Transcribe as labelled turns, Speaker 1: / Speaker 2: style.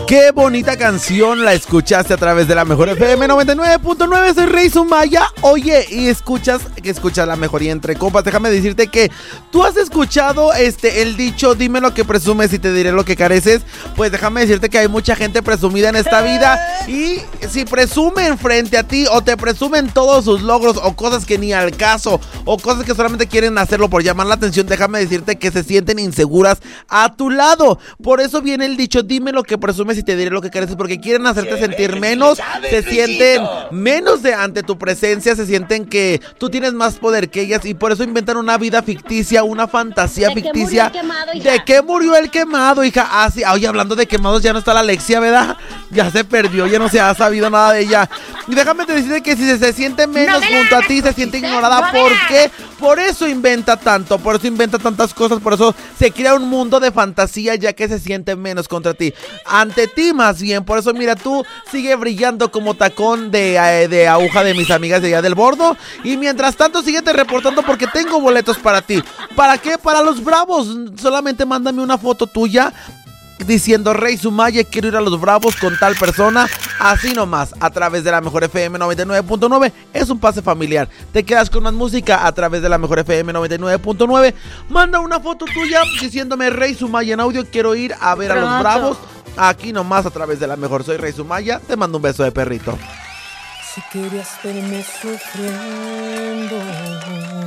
Speaker 1: Qué bonita canción la escuchaste a través de la Mejor FM 99.9. Soy Rey Sumaya. Oye, y escuchas la mejor y entre compas. Déjame decirte que tú has escuchado el dicho, dime lo que presumes y te diré lo que careces. Pues déjame decirte que hay mucha gente presumida en esta vida, y si presumen frente a ti o te presumen todos sus logros o cosas que ni al caso o cosas que solamente quieren hacerlo por llamar la atención, déjame decirte que se sienten inseguras a tu lado. Por eso viene el dicho, dime lo que presumes y te diré lo que careces, porque quieren hacerte sentir menos, se sienten menos ante tu presencia, se sienten que tú tienes más poder que ellas, y por eso inventan una vida ficticia, una fantasía ficticia. ¿De qué murió el quemado, hija? Ah, sí, oye, hablando de quemados, ya no está la Alexia, ¿verdad? Ya se perdió, ya no se ha sabido nada de ella. Y déjame decirte que si se siente menos junto a ti, se siente ignorada. ¿Por qué? Por eso inventa tanto, por eso inventa tantas cosas, por eso se crea un mundo de fantasía, ya que se siente menos contra ti, ante ti más bien. Por eso mira, tú sigue brillando como tacón de aguja de mis amigas de allá del bordo, y mientras tanto síguete reportando porque tengo boletos para ti. ¿Para qué? Para los Bravos. Solamente mándame una foto tuya diciendo, Rey Sumaya, quiero ir a los Bravos con tal persona, así nomás, a través de la Mejor FM 99.9, es un pase familiar. Te quedas con más música a través de la Mejor FM 99.9, manda una foto tuya diciéndome, Rey Sumaya en audio, quiero ir a ver a los Bravos, aquí nomás a través de la Mejor. Soy Rey Sumaya, te mando un beso de perrito.
Speaker 2: Si querías verme sufriendo,